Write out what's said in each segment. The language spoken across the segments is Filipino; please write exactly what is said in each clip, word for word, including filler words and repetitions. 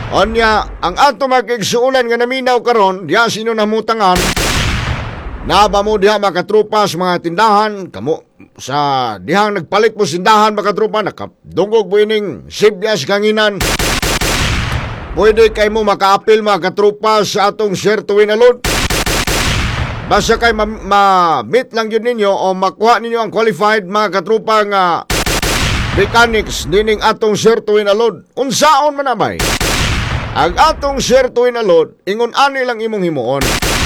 Onya, ang ato makigsuulan nga naminaw karon, diya sino namutangan, naba mo diha makatrupa sa mga tindahan, kamo sa dihang nagpalit mo sindahan makatrupa, nakadungog mo ining sibyas kanginan. Pwede kay mo makaapil mga katrupa sa atong share to win alone. Basta kay ma-meet lang yun ninyo o makuha ninyo ang qualified mga katrupa nga mechanics dining atong share to win alone. Unsaon man abay? Ang atong share to win alone, ingon ani lang imong himuon.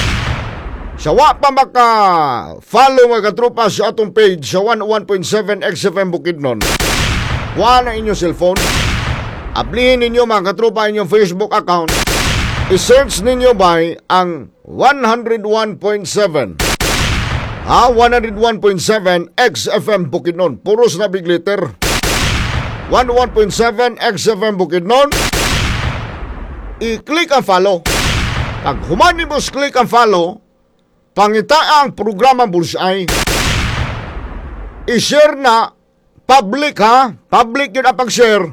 Sa wa pa maka-follow mga katrupa sa atong page sa one oh one point seven X F M Bukidnon, kuha na inyong cellphone, aplihin ninyo mga katrupa inyong Facebook account, i-search ninyo by ang one oh one point seven. Ha, one oh one point seven X F M Bukidnon. Puros na big letter. one oh one point seven X F M Bukidnon. I-click ang follow. Pag humani mo click ang follow, pangita ang programang Bullseye. I-share na, public ha, public yun ang pag-share.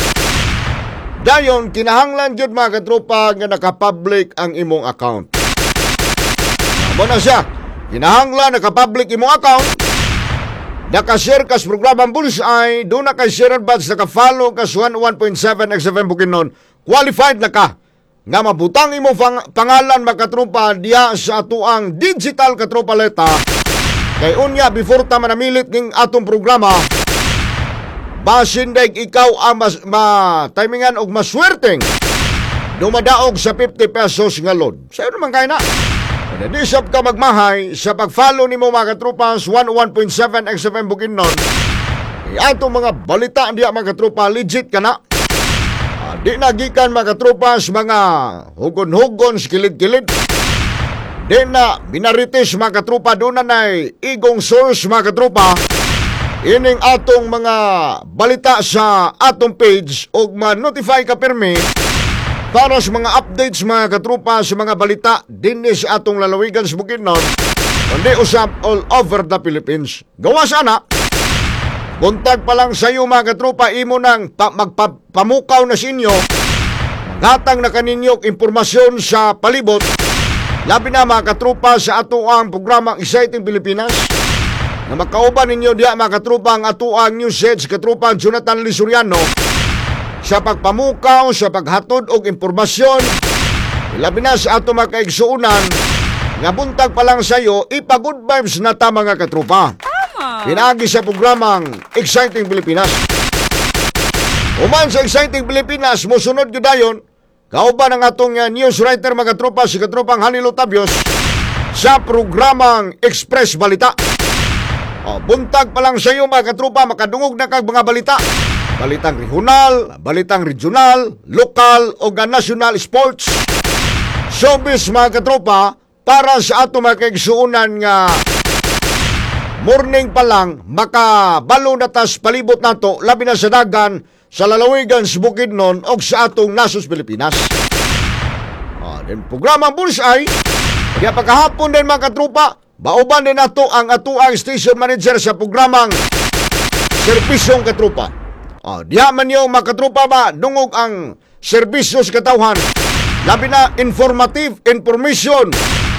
Dayon, kinahanglan yun mga katropa nga nakapublic ang imong account. Amo na siya, kinahanglan nakapublic imong account, nakashare ka sa programang Bullseye, doon na kay share badge, nakafollow ka sa one oh one point seven X F M Bukidnon, qualified na ka nga mabutang imong pang- pangalan makatrupa diya sa atuang digital katropaleta. Kay unya before ta manamilit ning atong programa, basin daig ikaw ang mas, ma timingan og maswerteng dumadaog sa fifty pesos nga load. Sayo naman kay na. Nadisap ka magmahay sa pag-follow nimo mga katrupa sa one oh one point seven X F M Bukidnon. Ay atong mga balita diya mga katrupa legit ka na. Di nagikan mga katropas mga hugon-hugon sa kilid-kilid. Di na binaritis mga katropa doon na na igong source mga katropa. Ining atong mga balita sa atong page o ma-notify ka permi para sa mga updates mga katropa sa mga balita din sa atong lalawigan sa Bukidnon. Kundi usap all over the Philippines. Gawa sana. Buntag pa lang sa iyo mga katropa, imo nang pa, magpamukaw na sa inyo, maghatang na kaninyong impormasyon sa palibot, labi na mga katropa sa ato ang programang Exciting Pilipinas, na makauban ninyo diya mga katropa ang ato ang news heads, katropa Jonathan Lisuriano, sa pagpamukaw, sa paghatod og impormasyon, labi na sa ato mga kaigsuunan, nga buntag pa lang sa iyo, ipa-good vibes na ta mga katropa. Pinagi sa programang Exciting Pilipinas. Uman sa Exciting Pilipinas, musunod yun dayon, kauban ang atong uh, news writer mga tropa, si katropang Hanilo Tabios, sa programang Express Balita. O, buntag pa lang sa iyo mga katropa, makadungog na kag mga balita. Balitang regional, balitang regional, lokal o national sports. Showbiz mga katropa, para sa ato mga kaigsuunan nga morning pa lang, makabalo na tas palibot nato, labi na sa dagan, sa lalawigan sa Bukidnon o sa atong nasos Pilipinas. Ah, din programang Bullseye, kaya pagkahapon din mga katrupa, bauban din nato ang atuang station manager sa programang Serbisyong Katrupa. Ah, diya man yung mga katrupa ba, dungog ang serbisyo sa katawhan, labi na informative information,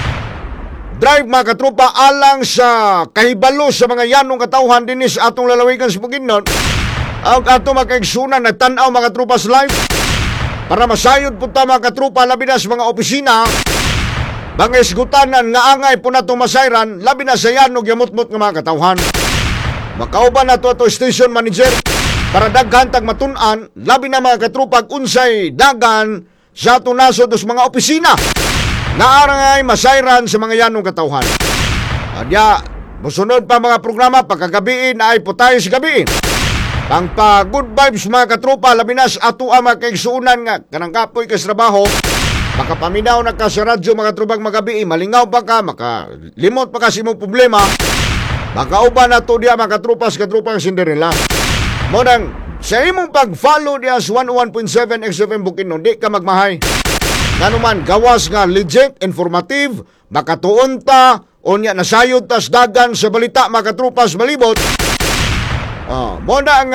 drive mga katrupa alang sa kahibalo sa mga yanong katauhan din sa atong lalawigan sa Bukidnon. Ang atong mga kaigsunan nagtanaw mga katrupa sa live para masayod po ta mga katrupa labi na sa mga opisina, mga isgutanan nga angay po na itong masayran labi na sa yanog yamot-mot ng mga katauhan. Makauban na ito ito station manager para daghan tag matunan labi na mga katrupa unsay dagan sa atong nasod sa mga opisina naarangay masayran sa mga yanong katauhan. Adya, musunod pa mga programa, pagkagabiin ay putay sa gabiin. Pang pa good vibes mga katropa, labinas ato ang mga kaigsuunan nga, kanang kapoy ka sa trabaho, makapaminaw na ka sa radyo mga trubang magabiin, malingaw pa ka, makalimot pa ka sa imong problema, makauban na to diya mga katropa sa katropang Cinderella. Monang, sa imong pag-follow diya sa one oh one point seven X F M Bukidnon, di ka magmahay. Nga naman, gawas nga legit, informative, makatuon ta, unya nasayod tas dagan sa balita, makatrupas malibot. Uh, mo na ang